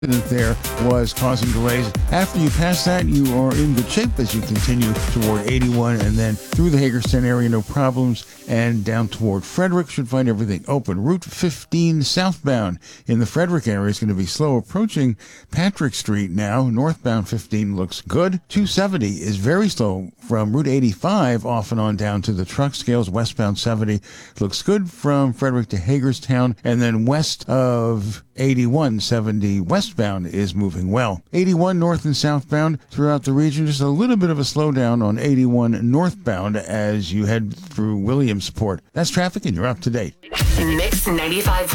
there was causing delays. After you pass that, you are in good shape as you continue toward 81 and then through the Hagerstown area, no problems, and down toward Frederick should find everything open. Route 15 southbound in the Frederick area is going to be slow approaching Patrick Street now. Northbound 15 looks good. 270 is very slow from Route 85 off and on down to the truck scales. Westbound 70 looks good from Frederick to Hagerstown, and then west of 81, 70 westbound is moving well. 81 north and southbound throughout the region, just a little bit of a slowdown on 81 northbound as you head through Williamsport. That's traffic, and you're up to date. Mix 95.